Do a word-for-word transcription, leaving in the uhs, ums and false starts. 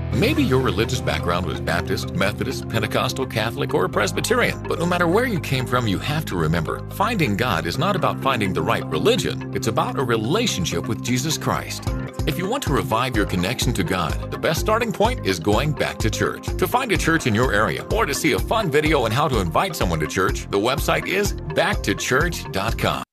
Maybe your religious background was Baptist, Methodist, Pentecostal, Catholic, or Presbyterian, but no matter where you came from, you have to remember, finding God is not about finding the right religion. It's about a relationship with Jesus Christ. If you want to revive your connection to God, the best starting point is going back to church. To find a church in your area or to see a fun video on how to invite someone to church, the website is back to church dot com.